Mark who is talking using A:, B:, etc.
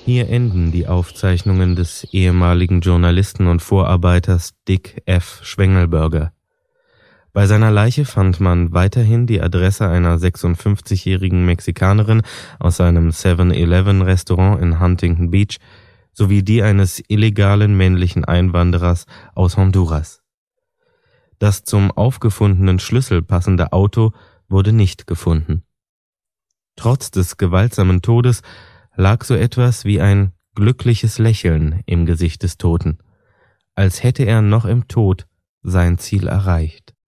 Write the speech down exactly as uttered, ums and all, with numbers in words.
A: Hier enden die Aufzeichnungen des ehemaligen Journalisten und Vorarbeiters Dick F. Schwengelberger. Bei seiner Leiche fand man weiterhin die Adresse einer sechsundfünfzigjährigen Mexikanerin aus einem seven eleven Restaurant in Huntington Beach sowie die eines illegalen männlichen Einwanderers aus Honduras. Das zum aufgefundenen Schlüssel passende Auto wurde nicht gefunden. Trotz des gewaltsamen Todes lag so etwas wie ein glückliches Lächeln im Gesicht des Toten, als hätte er noch im Tod sein Ziel erreicht.